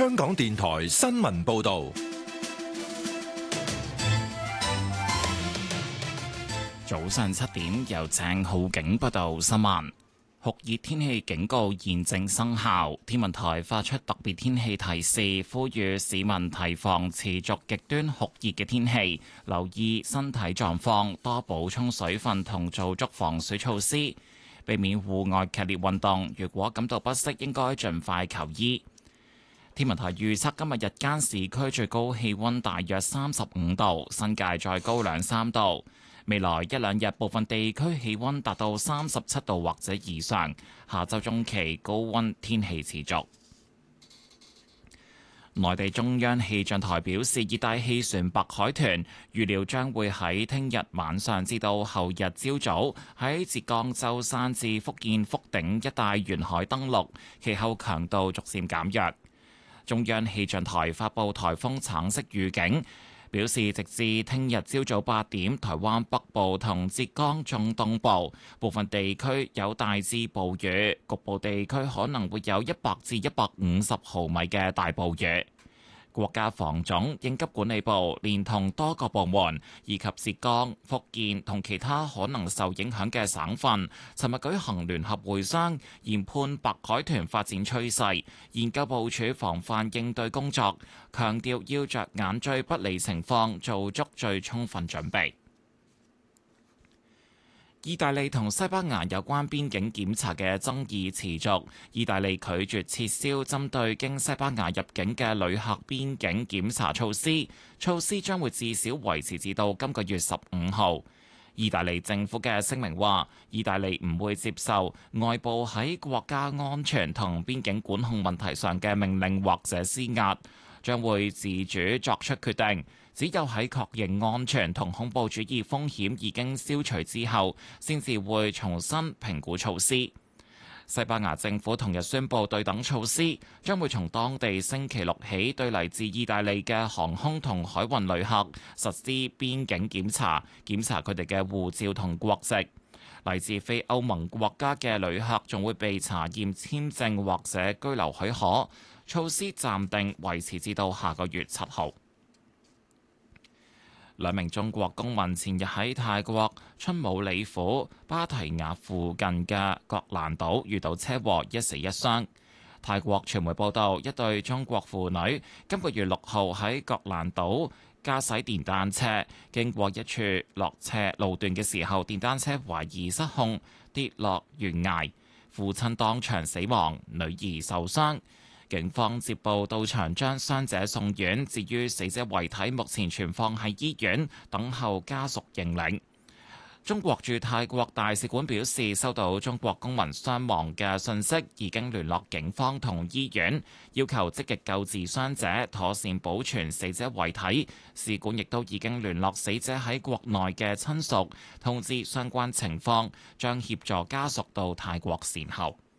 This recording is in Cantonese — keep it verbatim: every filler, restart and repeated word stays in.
香港電台新聞報道。 早上七點，由鄭浩景報道新聞。酷熱天氣警告現正生效，天文台發出特別天氣提示，呼籲市民提防持續極端酷熱嘅天氣，留意身體狀況，多補充水分同做足防暑措施，避免戶外劇烈運動。如果感到不適，應該盡快求醫。天文台預測今日日間市區最高氣溫大約三十五度，新界再高兩三度。未來一兩日部分地區氣溫達到三十七度或者以上，下週中期高溫天氣持續。內地中央氣象台表示，熱帶氣旋白海豚預料將會喺聽日晚上至到後日朝早喺浙江舟山至福建福鼎一帶沿海登陸，其後強度逐漸減弱。中央氣象台發布颱風橙色預警，表示直至聽日朝早八點，台灣北部同浙江中東部部分地區有大致暴雨，局部地區可能會有一百至一百五十毫米嘅大暴雨。國家防總、應急管理部連同多個部門以及浙江、福建同其他可能受影響嘅省份，尋日舉行聯合會商，研判白海豚發展趨勢，研究部署防範應對工作，強調要着眼最不利情況，做足最充分準備。意大利同西班牙有關邊境檢查嘅爭議持續，意大利拒絕撤銷針對經西班牙入境嘅旅客邊境檢查措施，措施將會至少維持至到今個月十五號。意大利政府嘅聲明話，意大利唔會接受外部喺國家安全同邊境管控問題上嘅命令或者施壓，將會自主作出決定。只有喺確認安全同恐怖主義風險已經消除之後，先至會重新評估措施。西班牙政府同日宣布對等措施，將會從當地星期六起對嚟自意大利嘅航空同海運旅客實施邊境檢查，檢查佢哋嘅護照同國籍。嚟自非歐盟國家嘅旅客仲會被查驗簽證或者居留許可。措施暫定維持至到下個月七號。兩名中國公民前日喺泰國春武里府芭提雅附近嘅覺蘭島遇到車禍，一死一傷。泰國傳媒報道，一對中國父女今個月六號喺覺蘭島駕駛電單車，經過一處落斜路段嘅時候，電單車懷疑失控跌落懸崖，父親當場死亡，女兒受傷。警方接報到場，將傷者送院。至於死者遺體，目前存放喺醫院，等候家屬認領。中國駐泰國大使館表示，收到中國公民傷亡嘅信息，已經聯絡警方同醫院，要求積極救治傷者，妥善保存死者遺體。使館亦都已經聯絡死者喺國內嘅親屬，通知相關情況，將協助家屬到泰國善後。